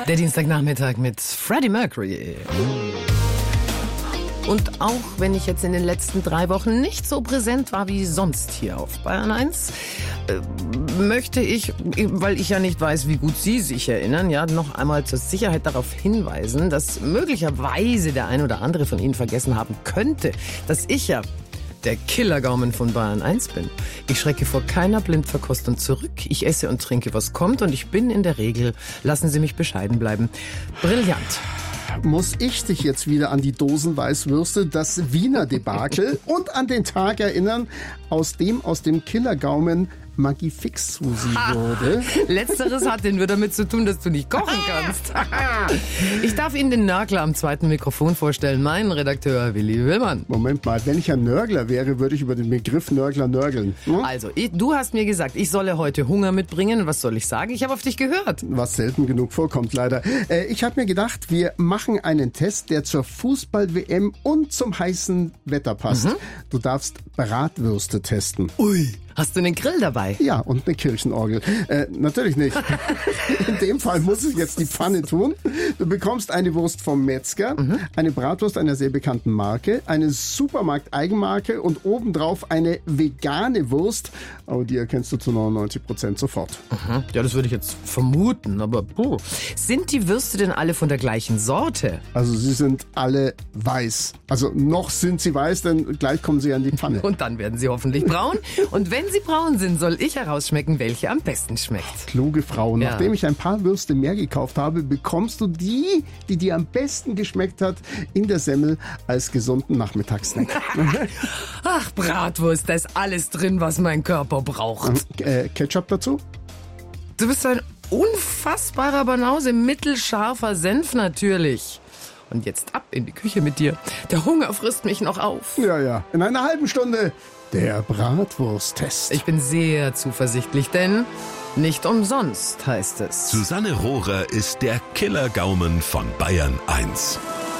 Der Dienstagnachmittag mit Freddie Mercury. Und auch wenn ich jetzt in den letzten 3 Wochen nicht so präsent war wie sonst hier auf Bayern 1, möchte ich, weil ich ja nicht weiß, wie gut Sie sich erinnern, ja, noch einmal zur Sicherheit darauf hinweisen, dass möglicherweise der ein oder andere von Ihnen vergessen haben könnte, dass ich ja der Killergaumen von Bayern 1 bin. Ich schrecke vor keiner Blindverkostung zurück. Ich esse und trinke, was kommt, und ich bin in der Regel, lassen Sie mich bescheiden bleiben, brillant. Muss ich dich jetzt wieder an die Dosenweißwürste, das Wiener Debakel und an den Tag erinnern, aus dem Killergaumen Magifix-Susi wurde? Letzteres hat denn nur damit zu tun, dass du nicht kochen kannst. Ich darf Ihnen den Nörgler am zweiten Mikrofon vorstellen, meinen Redakteur Willi Willmann. Moment mal, wenn ich ein Nörgler wäre, würde ich über den Begriff Nörgler nörgeln. Hm? Also, du hast mir gesagt, ich solle heute Hunger mitbringen. Was soll ich sagen? Ich habe auf dich gehört. Was selten genug vorkommt, leider. Ich habe mir gedacht, wir machen einen Test, der zur Fußball-WM und zum heißen Wetter passt. Du darfst Bratwürste testen. Ui. Hast du einen Grill dabei? Ja, und eine Kirchenorgel. Natürlich nicht. In dem Fall muss ich jetzt die Pfanne tun. Du bekommst eine Wurst vom Metzger, eine Bratwurst einer sehr bekannten Marke, eine Supermarkt-Eigenmarke und obendrauf eine vegane Wurst. Aber die erkennst du zu 99% sofort. Ja, das würde ich jetzt vermuten, aber sind die Würste denn alle von der gleichen Sorte? Also sie sind alle weiß. Also noch sind sie weiß, denn gleich kommen sie an die Pfanne. Und dann werden sie hoffentlich braun. Und wenn sie braun sind, soll ich herausschmecken, welche am besten schmeckt. Kluge Frau. Ja. Nachdem ich ein paar Würste mehr gekauft habe, bekommst du die dir am besten geschmeckt hat, in der Semmel als gesunden Nachmittagssnack. Ach, Bratwurst, da ist alles drin, was mein Körper braucht. Ketchup dazu? Du bist ein unfassbarer Banause, mittelscharfer Senf natürlich. Und jetzt ab in die Küche mit dir. Der Hunger frisst mich noch auf. Ja. In einer halben Stunde der Bratwursttest. Ich bin sehr zuversichtlich, denn nicht umsonst heißt es. Susanne Rohrer ist der Killergaumen von Bayern 1.